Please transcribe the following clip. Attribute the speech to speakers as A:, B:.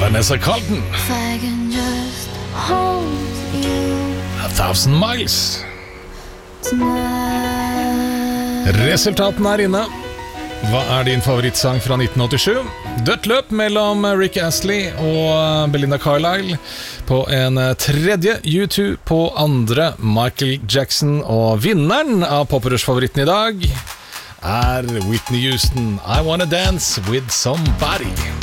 A: Vanessa Carlton.
B: If I can just hold you
A: 1000 Miles.
B: tonight.
A: Resultaten er inne. Hva er din favorittsang fra 1987? Dødt løp mellom Rick Astley og Belinda Carlisle på en tredje, U2 på andre, Michael Jackson, og vinneren av Poprush-favoritten i dag er Whitney Houston, I Wanna Dance With Somebody.